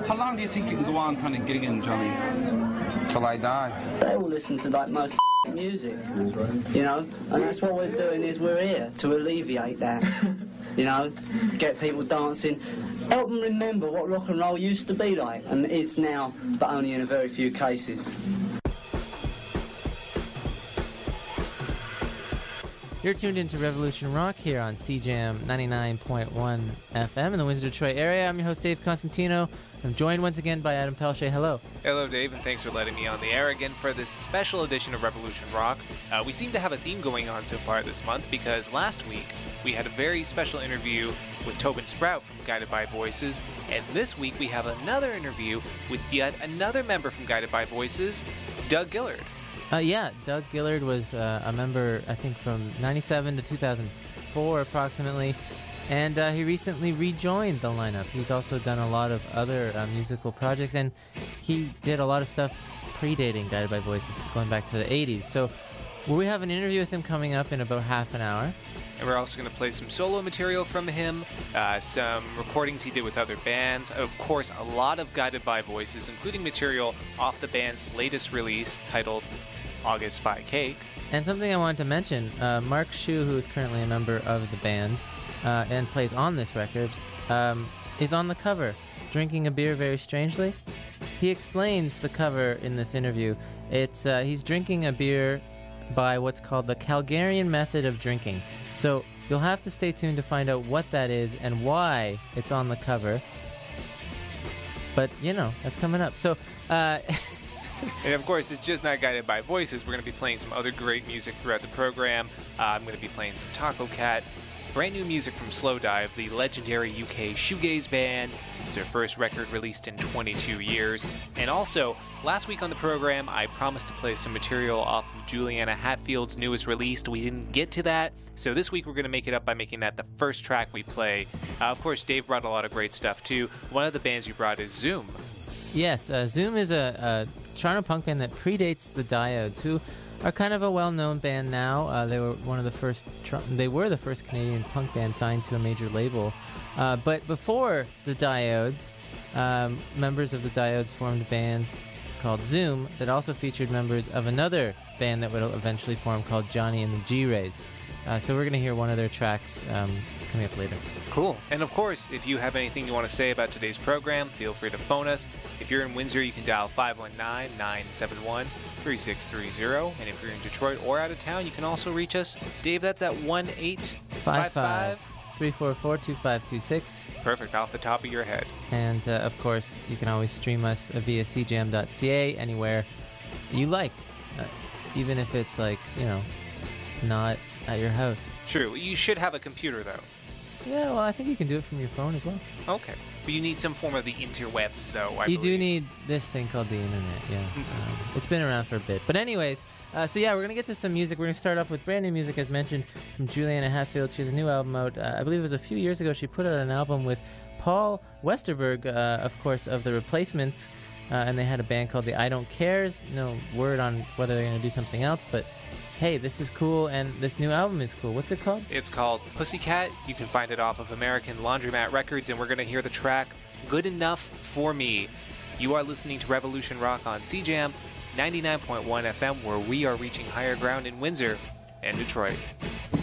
How long do you think you can go on kind of gigging, Johnny? Till I die. They all listen to like most music, you know, and that's what we're doing is we're here to alleviate that, you know, get people dancing, help them remember what rock and roll used to be like, and it's now, but only in a very few cases. You're tuned into Revolution Rock here on CJAM 99.1 FM in the Windsor, Detroit area. I'm your host, Dave Constantino. I'm joined once again by Adam Pelche. Hello. Hello, Dave, and thanks for letting me on the air again for this special edition of Revolution Rock. We seem to have a theme going on so far this month because last week we had a very special interview with Tobin Sprout from Guided by Voices, and this week we have another interview with yet another member from Guided by Voices, Doug Gillard. Doug Gillard was a member, I think, from 97 to 2004 approximately, and he recently rejoined the lineup. He's also done a lot of other musical projects, and he did a lot of stuff predating Guided by Voices, going back to the 80s. So we have an interview with him coming up in about half an hour. And we're also going to play some solo material from him, some recordings he did with other bands, of course a lot of Guided by Voices, including material off the band's latest release titled August Pie Cake. And something I wanted to mention, Mark Shu, who is currently a member of the band and plays on this record, is on the cover, drinking a beer very strangely. He explains the cover in this interview. It's he's drinking a beer by what's called the Calgarian method of drinking. So you'll have to stay tuned to find out what that is and why it's on the cover. But, you know, that's coming up. So, and of course, it's just not Guided by Voices. We're going to be playing some other great music throughout the program. I'm going to be playing some Taco Cat, brand new music from Slowdive, the legendary UK shoegaze band. It's their first record released in 22 years. And also, last week on the program, I promised to play some material off of Juliana Hatfield's newest release. We didn't get to that, so this week we're going to make it up by making that the first track we play. Of course, Dave brought a lot of great stuff too. One of the bands you brought is Zoom. Yes, Zoom is a Toronto punk band that predates the Diodes, who are kind of a well-known band now. They were the first Canadian punk band signed to a major label. But before the Diodes, members of the Diodes formed a band called Zoom that also featured members of another band that would eventually form called Johnny and the G-Rays. So we're going to hear one of their tracks coming up later. Cool. And of course, if you have anything you want to say about today's program, feel free to phone us. If you're in Windsor, you can dial 519-971-3630. And if you're in Detroit or out of town, you can also reach us. Dave, that's at 1-855-344-2526. Perfect, off the top of your head. And, of course, you can always stream us via cjam.ca anywhere you like, even if it's, like, you know, not at your house. True. You should have a computer, though. Yeah, well, I think you can do it from your phone as well. Okay. But you need some form of the interwebs, though, I believe. You do need this thing called the internet, yeah. It's been around for a bit. But anyways, we're going to get to some music. We're going to start off with brand new music, as mentioned, from Juliana Hatfield. She has a new album out. I believe it was a few years ago. She put out an album with Paul Westerberg, of course, of The Replacements. And they had a band called the I Don't Cares. No word on whether they're going to do something else, but hey, this is cool, and this new album is cool. What's it called? It's called Pussycat. You can find it off of American Laundromat Records, and we're going to hear the track Good Enough for Me. You are listening to Revolution Rock on CJAM 99.1 FM, where we are reaching higher ground in Windsor and Detroit.